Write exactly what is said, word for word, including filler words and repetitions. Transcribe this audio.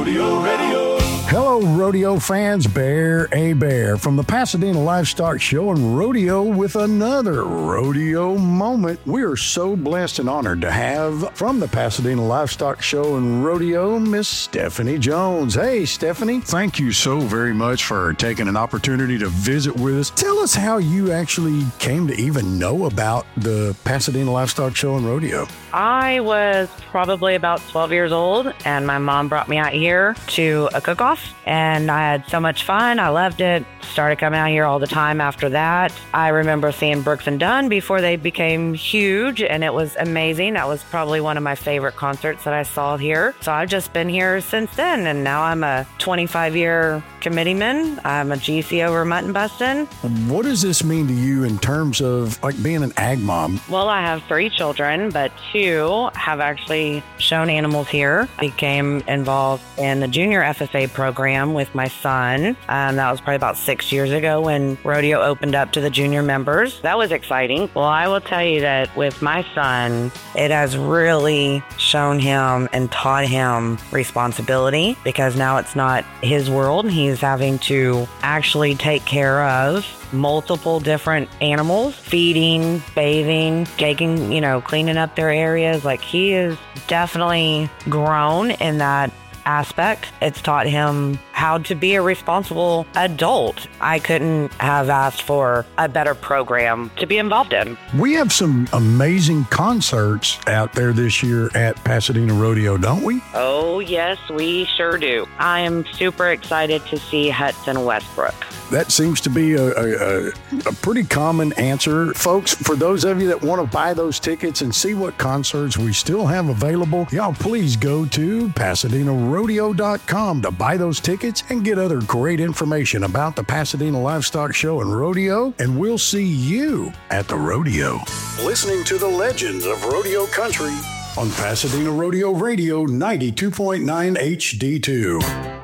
Rodeo Radio. Hello, rodeo fans. Bear a Bear from the Pasadena Livestock Show and Rodeo with another rodeo moment. We are so blessed and honored to have from the Pasadena Livestock Show and Rodeo, Miss Stephanie Jones. Hey, Stephanie, thank you so very much for taking an opportunity to visit with us. Tell us how you actually came to even know about the Pasadena Livestock Show and Rodeo. I was probably about twelve years old, and my mom brought me out here to a cook-off, and I had so much fun. I loved it. Started coming out here all the time after that. I remember seeing Brooks and Dunn before they became huge, and it was amazing. That was probably one of my favorite concerts that I saw here. So I've just been here since then, and now I'm a twenty-five-year committeeman. I'm a G C over Mutton Bustin'. What does this mean to you in terms of like being an ag mom? Well, I have three children, but two have actually shown animals here. Became involved in the junior F F A program with my son. Um, that was probably about six years ago when rodeo opened up to the junior members. That was exciting. Well, I will tell you that with my son, it has really shown him and taught him responsibility, because now it's not his world. He's having to actually take care of multiple different animals, feeding, bathing, taking, you know, cleaning up their areas. Like, he is definitely grown in that aspect. It's taught him how to be a responsible adult. I couldn't have asked for a better program to be involved in. We have some amazing concerts out there this year at Pasadena Rodeo, don't we? Oh, yes, we sure do. I am super excited to see Hudson Westbrook. That seems to be a, a, a pretty common answer. Folks, for those of you that want to buy those tickets and see what concerts we still have available, y'all please go to Pasadena Rodeo dot com to buy those tickets and get other great information about the Pasadena Livestock Show and Rodeo. And we'll see you at the rodeo. Listening to the legends of rodeo country on Pasadena Rodeo Radio ninety-two point nine H D two.